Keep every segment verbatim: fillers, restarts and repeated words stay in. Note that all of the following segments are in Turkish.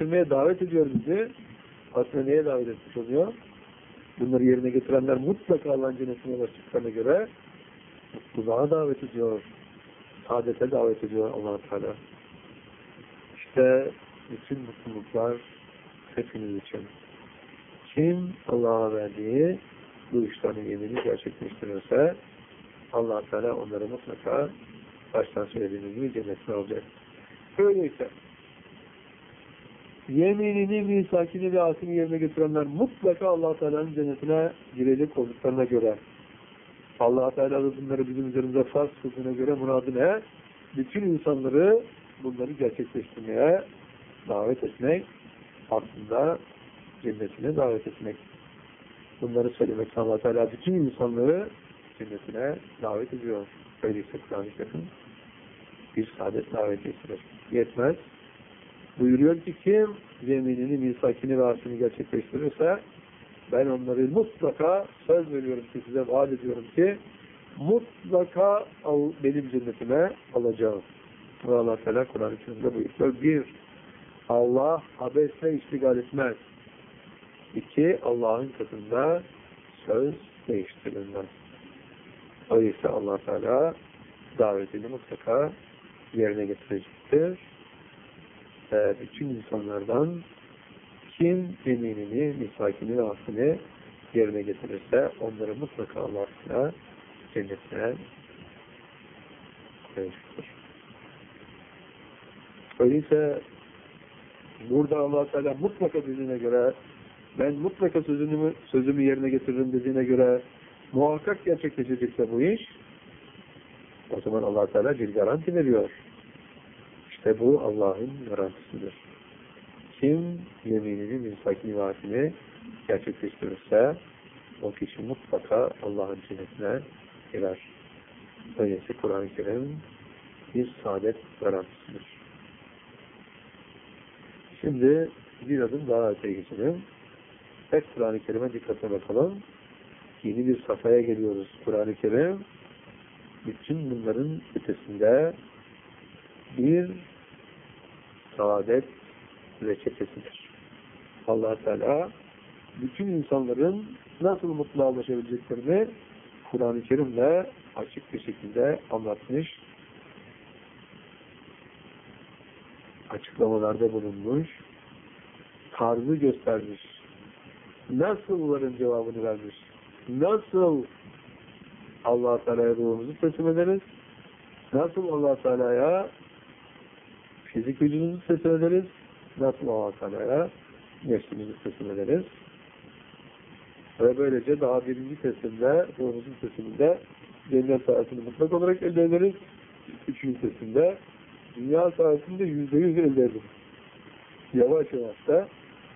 getirmeye davet ediyor bizi. Aslında neye davet etmiş oluyor? Bunları yerine getirenler mutlaka Allah'ın cennetine ulaştıklarına göre mutluluğa davet ediyor. Saadete davet ediyor Allah-u Teala. İşte bütün mutluluklar hepiniz için. Kim Allah'a verdiği bu üç tane yemini gerçekleştirirse Allah-u Teala onları mutlaka baştan söylediğimiz gibi cennetine alacak. Öyleyse yeminini, misakini ve asini yerine getirenler mutlaka Allah-u Teala'nın cennetine girecek olduklarına göre, Allah-u Teala bunları bizim üzerimize farz kıldığına göre muradı ne? Bütün insanları bunları gerçekleştirmeye davet etmek, aslında cennetine davet etmek. Bunları söylemek Allah-u Teala bütün insanları cennetine davet ediyor. Öyleyse Kur'an-ı Kerim bir saadet davetiyesidir. Yetmez. Buyuruyor ki kim yeminini, misakini ve asini gerçekleştirirse ben onları mutlaka söz veriyorum ki size vaat ediyorum ki mutlaka al, benim cennetime alacağım. Ve Allah Teala Kur'an-ı Kerim'de buyuruyor. Bir, Allah abesle iştigal etmez. İki, Allah'ın katında söz değiştirilmez. Öyleyse Allah Teala davetini mutlaka yerine getirecektir. Ve bütün insanlardan kim yeminini, misakini ve aslını yerine getirirse onları mutlaka Allah'ına cennetine koyacaktır. Öyleyse burada Allah Teala mutlaka dediğine göre ben mutlaka sözümü, sözümü yerine getiririm dediğine göre muhakkak gerçekleşecekse bu iş o zaman Allah Teala bir garanti veriyor. İşte bu Allah'ın garantisidir. Kim yeminini, misakini ve ahdini gerçekleştirirse o kişi mutlaka Allah'ın cennetine girer. Öyleyse Kur'an-ı Kerim bir saadet garantisidir. Şimdi bir adım daha öteye geçelim. Hep Kur'an-ı Kerim'e dikkatine bakalım. Yeni bir safhaya geliyoruz. Kur'an-ı Kerim bütün bunların ötesinde bir saadet reçetesidir. Allah Teala bütün insanların nasıl mutluğa ulaşabileceklerini Kur'an-ı Kerim'le açık bir şekilde anlatmış, açıklamalarda bulunmuş, tarzı göstermiş, nasıl bunların cevabını vermiş, nasıl Allah Teala'ya ruhumuzu teslim ederiz, nasıl Allah Teala'ya fizik vücudumuzu teslim ederiz, nasıl Allah Teala'ya nefsimizi teslim ederiz. Ve böylece daha birinci teslimde, ruhumuzun tesliminde cennet saatini mutlak olarak elde ederiz. Üçüncü teslimde dünya saatinde yüzde yüz elde ederiz. Yavaş yavaş da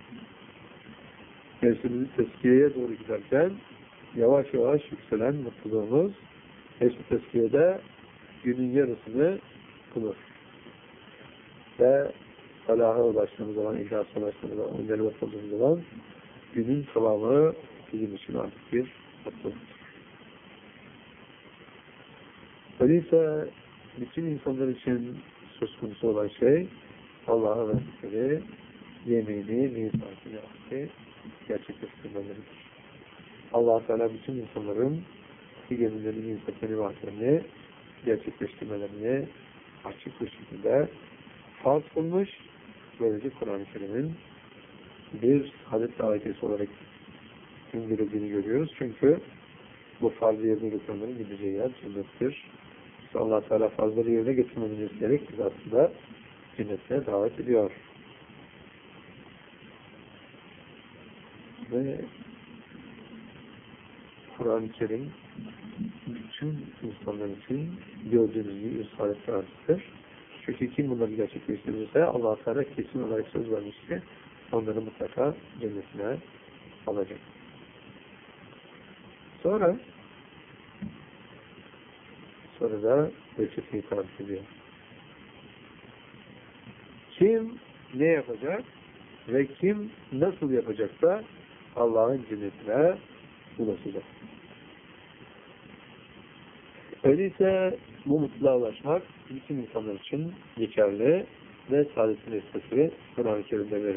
nefsimizi tezkiyeye doğru giderken yavaş yavaş yükselen mutluluğumuz nefsi tezkiyede günün yarısını bulur. Ve Allah'a ulaştığımız zaman, İhlas'a ulaştığımız zaman, onları bakıldığımız zaman günün tamamı bizim için artık bir mutluluktur. Öyleyse bütün insanlar için söz konusu olan şey Allah'a verdikleri yemeğini, misakini, ahdi gerçekleştirmeleridir. Allah-u Teala bütün insanların gemilerini, misakini, vaatlerini gerçekleştirmelerini açık bir şekilde farz kılmış. Böylece Kur'an-ı Kerim'in bir saadet davetiyesi olarak indirildiğini görüyoruz. Çünkü bu farzı yerine getirenlerin gideceği yer cennettir. İşte Allah Teala farzları yerine getirmemizi isteyerek biz aslında cennetine davet ediyor. Ve Kur'an-ı Kerim bütün insanlar için gördüğünüz gibi bir saadet davetisidir. Çünkü kim bunları gerçekleştirirse Allah Teala kesin olarak söz vermişti. Onları mutlaka cennetine alacak. Sonra sonra da reçeteyi tarif ediyor. Kim ne yapacak ve kim nasıl yapacaksa Allah'ın cennetine ulaşacak. Öyleyse bu mutluluğa ulaşmak bütün insanlar için geçerli ve saadetin esprisi Kur'an-ı Kerim'de verir.